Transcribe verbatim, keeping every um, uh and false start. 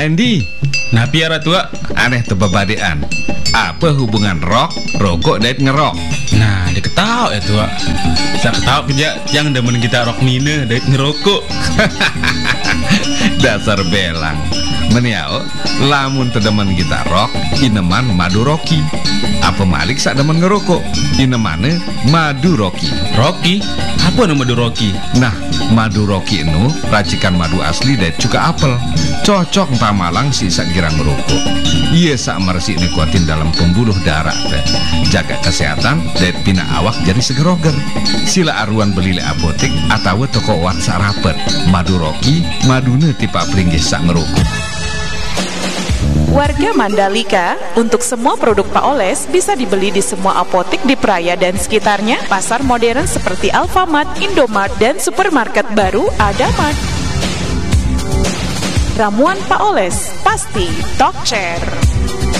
Andy, Nah piara tua. aneh tebabadean. Apa hubungan rok, rokok, dan ngerok? Nah dia ketawa ya tua. Saya ketawa kerja yang demen kita rok nina dari ngerokok. Dasar belang. Meniao, lamun tedemen kita rok, ineman madu roki. Apa malik sak demen ngerokok, inemane madu roki. Rocky? Apa nama do Rocky? Nah, madu roki itu racikan madu asli dari cuka apel. Cocok entah malang si sak girang ngerokok. Iya sak mersi ini kuatin dalam pembuluh darah teh. Jaga kesehatan dan pina awak jadi segeroger. Sila aruan beli le apotek atau toko wat sak rapet. Madu roki, madune tipe pringgih sak ngerokok. Warga Mandalika, untuk semua produk Pak Oles bisa dibeli di semua apotek di Praia dan sekitarnya, pasar modern seperti Alfamart, Indomart, dan supermarket baru Adamart. Ramuan Pak Oles, pasti top chair.